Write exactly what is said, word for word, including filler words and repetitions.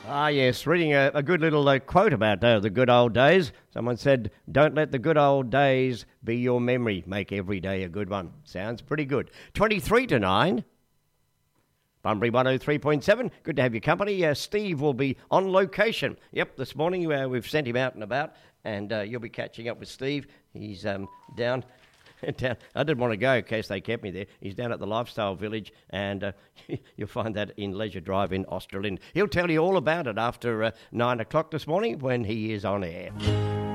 Ah, yes, reading a, a good little uh, quote about uh, the good old days. Someone said, don't let the good old days be your memory. Make every day a good one. Sounds pretty good. twenty-three to nine. Bunbury one oh three point seven. Good to have your company. Uh, Steve will be on location. Yep, this morning uh, we've sent him out and about, and uh, you'll be catching up with Steve. He's um, down... Down, I didn't want to go in case they kept me there. He's down at the Lifestyle Village, and uh, you'll find that in Leisure Drive in Australind. He'll tell you all about it after uh, nine o'clock this morning when he is on air.